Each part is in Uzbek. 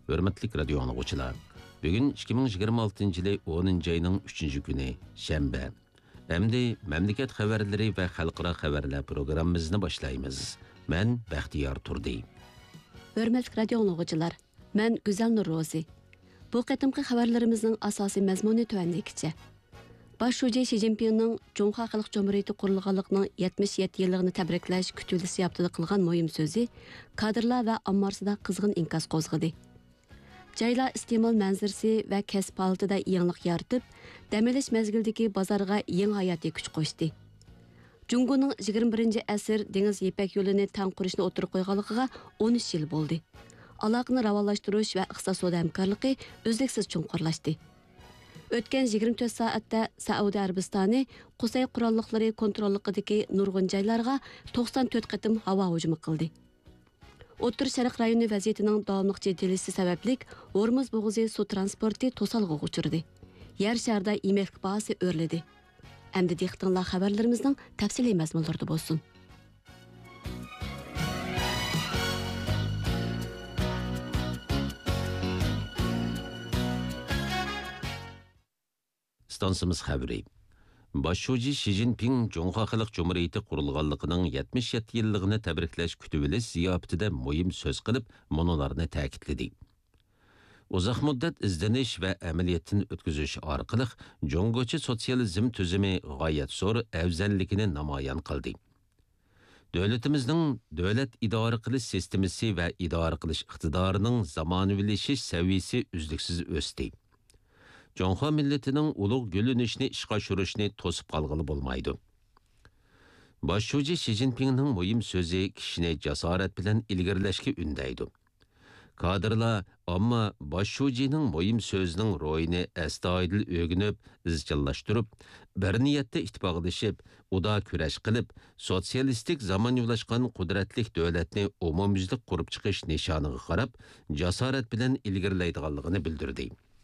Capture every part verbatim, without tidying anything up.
Hürmetlik radyo anlıqçılar. Bugün ikki ming yigirma oltinchi yili o'ninchi ayning uchinchi kuni, shanba. Endi memleket xabarlari va xalqaro xabarlar programmamizni boshlaymiz. Men Baxtiyor Turdi. Hürmetlik radyo anlıqçılar. Men Güzel Nur Rozi. Bu qatimqi xabarlarimizning asosiy mazmuni tuanligicha. Baş şuji Xi Jinpingning Jungha Xalq Cumhuriyati qurilganligining yetmish yetti yilligini tabriklash kutilisi yaptida qilgan muhim so'zi kadrlar va ommarsida qizg'in inkas qo'zg'adi. Jaylar iste'mol manzarasi va kasb holatida yangilik yaratib, dam olish mezgildagi bozorga yangi hayotiy kuch qo'shdi. Jungoning yigirma birinchi asr dengiz Ipak yo'lini tang qurishni o'tirib qo'yganligiga o'n uch yil bo'ldi. Aloqani rivojlantirish va iqtisodiy hamkorligi uzluksiz chunqurlashdi. O'tgan yigirma to'rt soatda Saudiya Arabistoni Qusay qurolliqlari kontrolligidagi nurg'un joylarga to'qson to'rt qatim havo hujumi qildi. O'tir Sharq rayoni vaziyatining davomli jiddiylishi sababli Hormuz bo'g'ozi suv transporti to'salg'iga uchirdi. Yer sharda yemek bahsi o'rledi. Endi dehqonlar xabarlarimizning tafsiliy mazmunlarida bo'lsin. Stansımız xabari. Başşuji Xi Jinping Jungha Xalq Cumhuriyati qurilganligining yetmish yetti yilligini tabriklash kutuvilish ziyofatida muhim so'z qilib, monolarni ta'kidladi. Uzoq muddat izdanish va amaliyotdan o'tkazish orqali Jungocha sotsializm tuzumi g'oyat zo'r afzalligini namoyon qildi. Davlatimizning davlat idora qilish sistemasi va idora qilish iqtidorining zamonaviylashish saviyasi uzluksiz o'sdi. Jonxo milletining ulug' gullanishni ishga oshirishni to'sib qolg'ili bo'lmaydi. Boshshuji Xi Jinpingning muhim so'zi kishini jasorat bilan ilgarilashga undaydi. Kadrlar ammo boshshujining muhim so'zining ro'yini astoydil o'rganib, izchillashtirib, bir niyatda ittifoqlashib, uda kurash qilib, sotsialistik zamonaviylashgan qudratli davlatni umumyuzlik qurib chiqish nishoniga qarab, jasorat bilan ilgarilaydiganligini bildirdi.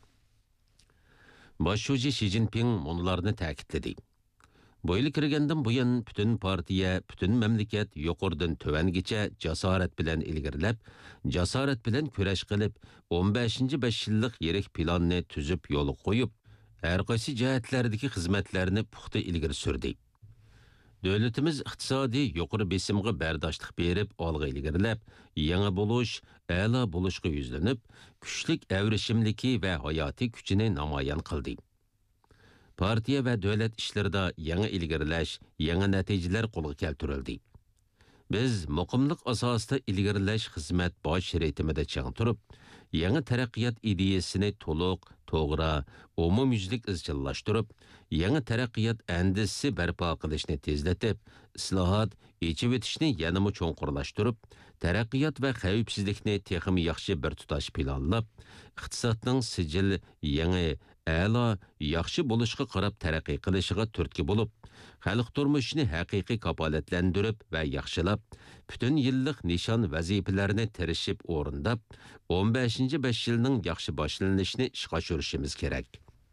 Başşuji Xi Jinping bunlarını ta'kidladi. Bu yil kirgandan buyon bütün partiya, bütün memleket yuqoridan tovangacha jasorat bilan ilgarilab, jasorat bilan kurash qilib, o'n beshinchi besh yillik yirik planni tuzib yo'l qo'yib, har qaysi jihatlardagi xizmatlarni puxta ilgari surdi. Davlatimiz iqtisodiy yuqori besimga bardoshlik berib, olg'a ilgarilab, yangi bo'lish, a'lo bo'lishga yuzlanib, kuchlik avrishimligi va hayotiy kuchini namoyon qildi. Partiya va davlat ishlarida yangi ilgarilash, yangi natijalar qo'lga keltirildi. Biz muqimlik asosida ilgarilash xizmat bosh ritmida chang turib, yangi taraqqiyot ideyasini to'liq, to'g'ri, umumyuzlik izchillashtirib, yangi taraqqiyot andisi barpo qilishni tezlatib, islohot, yechib o'tishni yanada cho'nqurlashtirib, taraqqiyot va xavfsizlikni texnik yaxshi bir tutash planlab, iqtisodning sijil yangi a'lo yaxshi bo'lishga qarab taraqqiy qilishiga turtki bo'lib, xalq turmushini haqiqiy kapolatlantirib va yaxshilab, butun yillik nishon vazifalarini tirishib o'rindab, o'n beshinchi besh yilning yaxshi boshlanishini ishga oshirishimiz kerak.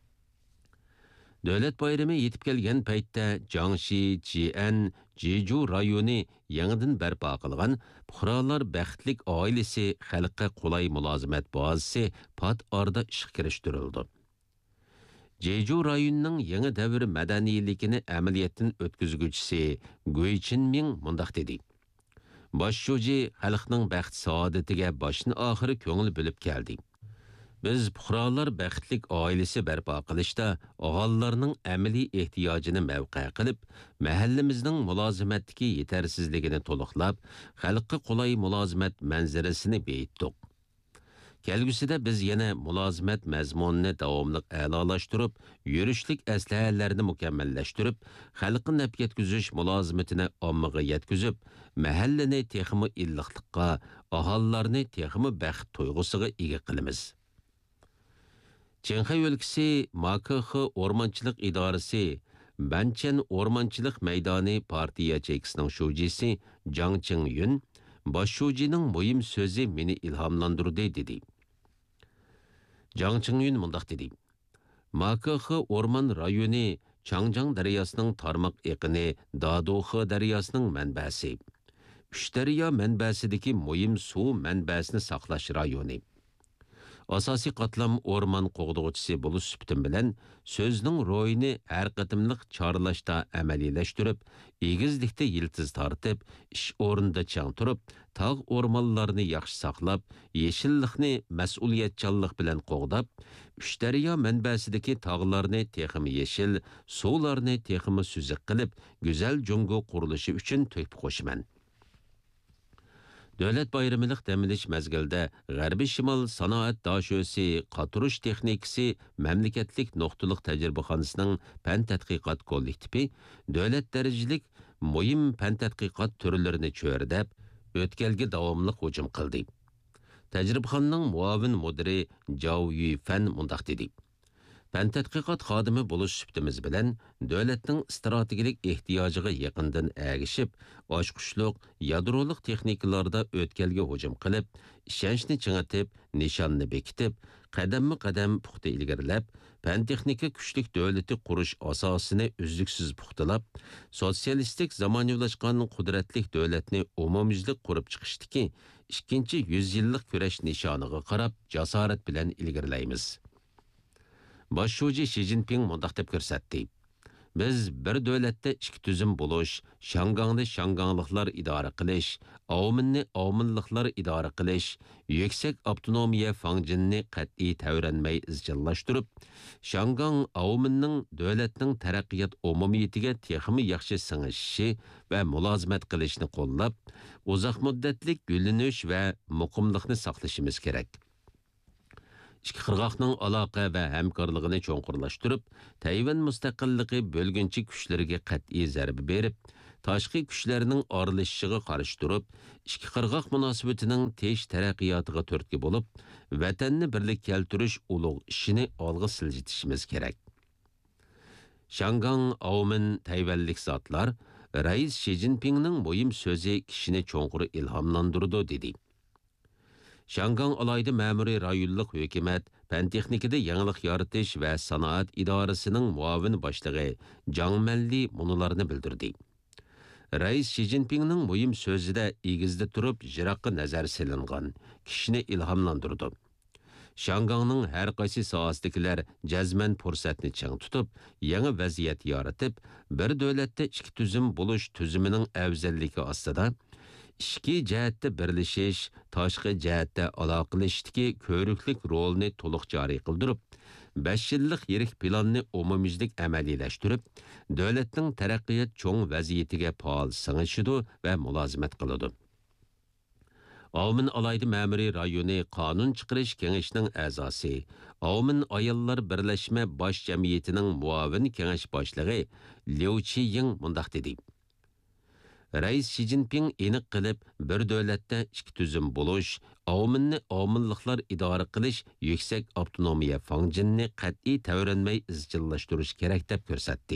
Davlat bayrami yetib kelgan paytda Jiangxi, Jian, Jeju rayoni yangidan barpo qilgan fuqarolar baxtlik oilasi xalqqa qulay mulozimat bazasi pat orada ishga kirishtirildi. Jeju rayonining yangi davr madaniyligini amaliyotdan o'tkazguvchisi Gui Chinming mundaq dedi. Boshshuji xalqning baxt saodatiga boshni oxiri ko'ngil bo'lib keldi. Biz fuqarolar baxtlik oilasi barpo qilishda o'g'illarning amaliy ehtiyojini mavqe qilib, mahallamizning mulozimatdagi yetarsizligini to'liqlab, xalqqa qulay mulozimat manzarasini beyitdik. Kelgusida biz yana mulozimat mazmunini davomli a'lolashtirib, yurishlik aslahalarni mukammallashtirib, xalqqa naf yetkazish mulozimatini ommaga yetkazib, mahallani texmi illiqlikqa, aholilarni texmi baxt tuyg'usiga ega qilamiz. Çinxay өлkəsi M K X Ormançılıq İdarəsi Banchen Ormançılıq Meydani Partiya çekisinin şujisi Zhang Qingyun, baş şujinin muhim sözü meni ilhamlandırdı dedi. Zhang Qingyun mundaq dedi. M K X Orman rayoni Changjiang daryasının tarmaq eqini Dadoxi daryasının mənbəsi. Üç daryo mənbəsidəki muhim su mənbəsini saqlash rayoni. Asosiy qatlam o'rmon qo'g'dug'uchisi bo'lish sübtim bilan so'zning ro'yini har qatimliq chorlashda amaliylashtirib, egizlikda yiltiz tortib, ish o'rnida chang turib, tog' o'rmonlarni yaxshi saqlab, yeshillikni mas'uliyatchanlik bilan qo'g'dab, uch daryo manbasidagi tog'larni texmi yeshil, suvlarni texmi suziq qilib, go'zal jungo qurilishi uchun to'yib qo'shman. Dövlət bayramlıq dəmiliş məzgildə G'arbiy Şimal Sanoat Daşösi qatırış texnikisi məmləkətlik nöqtəlıq təcrübəxanasının pən tədqiqat kollektivi dövlət dərəcəlik mühim pən tədqiqat türlərini çördəb, ötkəlgi davamlıq hücum qıldı. Təcrübəxananın muavin müdiri Zhao Yifan mundaq dedi. Pən tədqiqat xadimi buluş sübtimiz bilan dövlətning strategik ehtiyacıga yaqindan əgişib, oshqushliq, yadroliq texnikalarda o'tkalga hujum qilib, ishonchni ching'itib, nishonni bekitib, qadamma qadam puxta ilgarilab, pən texnika kuchlik davlati qurish asosini uzluksiz puxtalab, sotsialistik zamonavlashgan qudratlik davlatni umumyuzlik qurib chiqishdiki, ikkinchi yuz yillik kurash nishoniga qarab jasorat bilan ilgarilaymiz. Başşuji Xi Jinping mundaq deb ko'rsatdi. Biz bir davlatda ikki tuzum bo'lish, Shangangni Shangangliqlar idora qilish, Avminni Avminliqlar idora qilish, yuksak avtonomiya fangjinni qat'iy tavranmay izchillashtirib, Shangang Avminning davlatning taraqqiyot umumiyatiga texmi yaxshi sing'ishi va mulozimat qilishni qo'llab, uzoq muddatlik gullanish va muqimlikni saqlashimiz kerak. İki qirg'oqning aloqa va hamkorligini cho'nqurlashtirib, Tayvan mustaqilligi bo'lgunchi kuchlariga qat'iy zarba berib, tashqi kuchlarning oralashishiga qarshi turib, ikki qirg'oq munosabatining tez taraqqiyotiga turtki bo'lib, vatanni birlik keltirish ulug' ishini olg'a siljitishimiz kerak. Shangang Avmin Tayvanlik zotlar Rais Xi Jinpingning muhim so'zi kishini cho'nqur ilhomlantirdi dedi. Shangang alayda ma'muriy rayonlik hukumat pən texnikada yangilik yaratish va sanoat idorasining muavin boshlig'i Zhang Manli munolarni bildirdi. Rais Xi Jinpingning muhim so'zida egizda turib jiroqqa nazar silingan, kishini ilhomlantirdi. Shangangning har qaysi sohasidagilar jazman fursatni chang tutib, yangi vaziyat yaratib, bir davlatda ikki tuzum bo'lish tuzumining afzalligi ostida İşki cəhətdə birləşiş, taşqı cəhətdə aloqalashdagi ko'riklik rolni to'liq joriy qildirib, besh yillik yirik planni umumyuzlik amaliylashtirib, davlatning taraqqiyot cho'ng vaziyatiga faol sing'ishidi va mulozimat qiladi. Avmin alayda ma'muriy rayoni qonun chiqarish kengashining a'zosi, Avmin ayollar birlashma bosh jamiyatining muavin kengash boshlig'i Liu Qiying mundaq dedi. Rais Xi Jinping aniq qilib, bir davlatda ikki tuzum bo'lish, avminni avminliqlar idora qilish, yuksak avtonomiya fangjinni qat'iy tavranmay izchillashtirish kerak deb ko'rsatdi.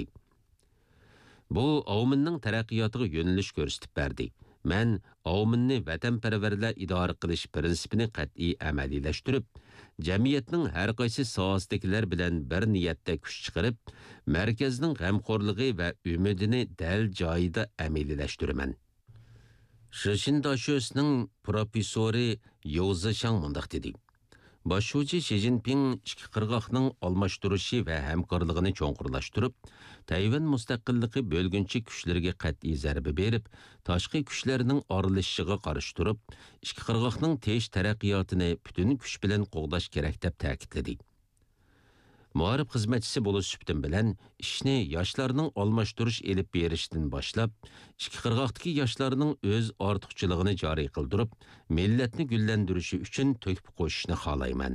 Bu avminning taraqqiyotiga yo'nalish ko'rsatib berdi. Men avminni vatanparvarlar idora qilish prinsipini qat'iy amaliylashtirib, jamiyatning har qaysi sohasidagilar bilan bir niyatda kuch chiqarib, markazning g'amxo'rligi va umidini dal joyida amaliylashtirman. Shishin Dashosning professori Yao Zishang mundaq dedi. Başçı Xi Jinping ikki qirg'oqning almashtirishi va hamkorligini cho'nqurlashtirib, Tayvan mustaqilligi bo'lgunchi kuchlarga qat'iy zarba berib, tashqi kuchlarning oralashishiga qarshi turib, ikki qirg'oqning tez taraqqiyotini butun kuch bilan qo'g'dash kerak deb ta'kidladi. Muharib xizmatchisi bo'lish sübtim bilan ishni yoshlarning almashtirish elib berishdan boshlab, ikki qirg'oqdagi yoshlarning o'z ortiqchiligini joriy qildirib, millatni gullantirishi uchun to'kib qo'shishni xohlayman.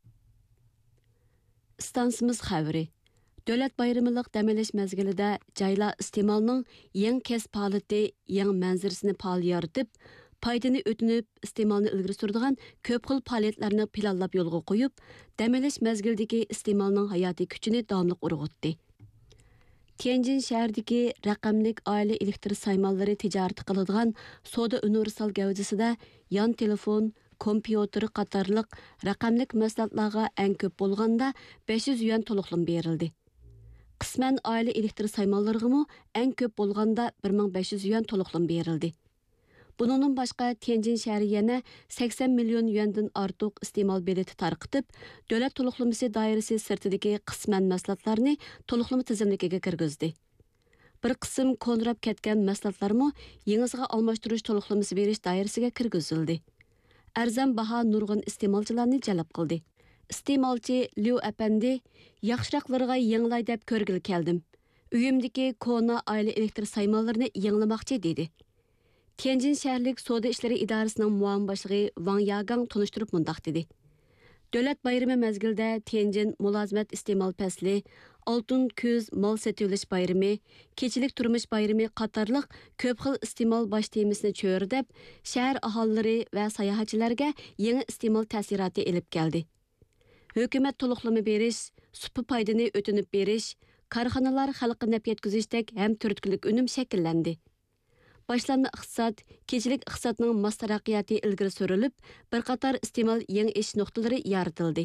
Stansimiz xabari. Davlat bayramlıq dəmələş məzgilida joylar iste'molning yangi kasb holati, yangi manzarasini faol yaratib, paydini o'tinib, iste'molni ilgari suradigan ko'p xil faoliyatlarni planlab yo'lga qo'yib, dəmələş məzgildagi iste'molning hayotiy kuchini davomli urg'utdi. Tianjin shahridagi raqamlik oila elektr saymonlari tijorat qiladigan Soda universal gavjasida yon telefon, kompyuter qatorliq raqamlik mahsulotlarga eng ko'p bo'lganda besh yuz yuan to'liqlim berildi. Qisman oila elektr saymonlariga eng ko'p bo'lganda bir ming besh yuz yuan to'liqlim berildi. Bunundan başqa Tianjin şəhəri yana sakson million yuandan artıq iste'mol bileti tarqitib, davlat to'liqlamasi doirasi sirtidagi qisman mahsulotlarni to'liqlama tizimligiga kirgizdi. Bir qism konrab ketgan mahsulotlarmi yengisiga almashtirish to'liqlamasi berish doirasiga kirgizildi. Arzon baho nurg'un iste'molchilarni jalb qildi. Iste'molchi Liu Apandi yaxshiraqlarga yengilay deb ko'rgil keldim. Uyimdagi kona oila elektr saymonlarini yenglamoqchi dedi. Tianjin şəhərlik Soda İşləri İdarəsinin muavin başlığı Wang Yagang tunuşturub mundaq dedi. Dövlət bayramı məzgildə Tianjin mülazimət iste'mol fasli, Altın Küz mal setilish bayramı, Keçilik turmuş bayramı qatarlıq köp xil iste'mol baş temisini çördəb, şəhər aholilari və sayohatchilarga yangi iste'mol ta'siroti elib keldi. Hökumət to'liqlama berish, supi paydini o'tinib berish, korxonalar xalqqa naf yetkazishdek ham turtkilik unum shakllandi. Başlanma iqtisod, keçilik iqtisodning mos taraqqiyoti ilgari surilib, bir qator iste'mol yangi ish nuqtalari yaratildi.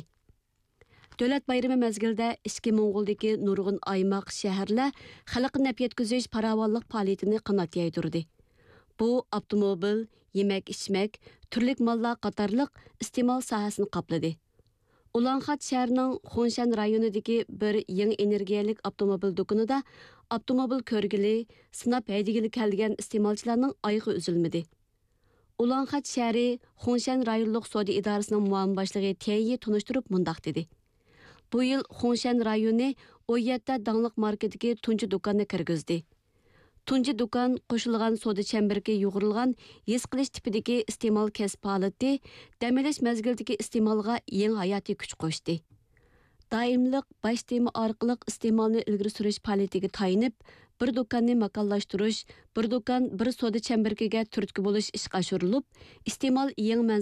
Davlat bayrami mezgilida Ichki Mo'ng'uldagi nurg'un aymoq shaharlar xalqqa naf yetkazish farovonlik faoliyatini qanot yaydirdi. Bu avtomobil, yemak-ichmak, turlik mollar qatorliq iste'mol sohasini qopladi. Ulanxat shahrining Xongshan rayonidagi bir yangi energiyalik avtomobil do'konida avtomobil ko'rgili, sinab haydagili kelgan iste'molchilarning oyog'i uzilmadi. Ulanxat shahri Xongshan rayonlik savdo idorasining muavin boshlig'i Tianyi tunishtirib mundaq dedi. Bu yil Xongshan rayoni o'n yetti dangliq marketdagi tunji do'konni kirgizdi. Tunji do'kon qo'shilgan savdo chambiriga yo'g'rilgan his qilish tipidagi iste'mol kasb faoliyati dam olish mezgilidagi iste'molga yangi hayotiy kuch qo'shdi. Daimliq bash tema orqali iste'molni ilgari surish faoliyatiga tayinib, bir do'konni makonlashtirish, bir do'kon bir savdo chambiriga turtki bo'lish ishga oshirilib, iste'mol yangi